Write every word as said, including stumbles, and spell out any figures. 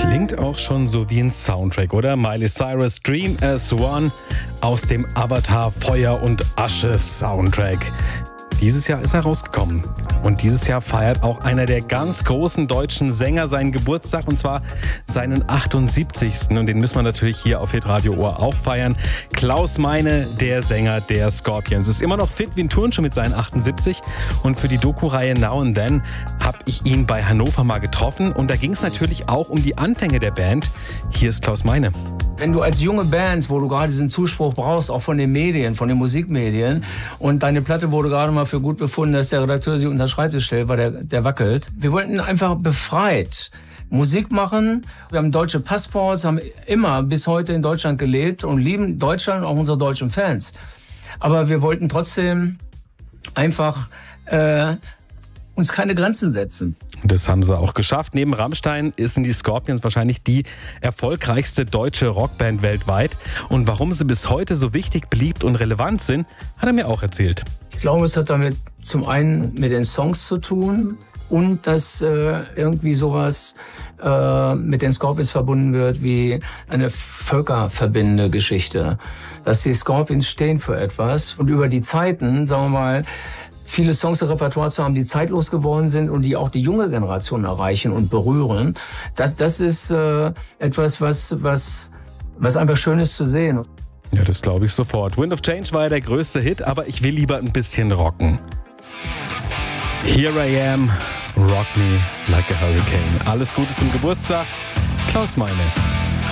Klingt auch schon so wie ein Soundtrack, oder? Miley Cyrus, Dream as One aus dem Avatar Feuer und Asche Soundtrack. Dieses Jahr ist er rausgekommen. Und dieses Jahr feiert auch einer der ganz großen deutschen Sänger seinen Geburtstag, und zwar seinen achtundsiebzigsten Und den müssen wir natürlich hier auf Hitradio Ohr auch feiern. Klaus Meine, der Sänger der Scorpions, ist immer noch fit wie ein Turnschuh mit seinen achtundsiebzig. Und für die Doku-Reihe Now and Then habe ich ihn bei Hannover mal getroffen. Und da ging es natürlich auch um die Anfänge der Band. Hier ist Klaus Meine. Wenn du als junge Band, wo du gerade diesen Zuspruch brauchst, auch von den Medien, von den Musikmedien, und deine Platte wurde gerade mal für gut befunden, dass der Redakteur sie unter den Schreibtisch stellt, weil der, der wackelt. Wir wollten einfach befreit Musik machen. Wir haben deutsche Passports, haben immer bis heute in Deutschland gelebt und lieben Deutschland und auch unsere deutschen Fans. Aber wir wollten trotzdem einfach äh, uns keine Grenzen setzen. Das haben sie auch geschafft. Neben Rammstein sind die Scorpions wahrscheinlich die erfolgreichste deutsche Rockband weltweit. Und warum sie bis heute so wichtig, beliebt und relevant sind, hat er mir auch erzählt. Ich glaube, es hat damit zum einen mit den Songs zu tun und dass äh, irgendwie sowas äh, mit den Scorpions verbunden wird wie eine völkerverbindende Geschichte. Dass die Scorpions stehen für etwas und über die Zeiten, sagen wir mal, viele Songs im Repertoire zu haben, die zeitlos geworden sind und die auch die junge Generation erreichen und berühren. Das, das ist äh, etwas, was, was, was einfach schön ist zu sehen. Ja, das glaube ich sofort. Wind of Change war ja der größte Hit, aber ich will lieber ein bisschen rocken. Here I am, rock me like a hurricane. Alles Gute zum Geburtstag, Klaus Meine.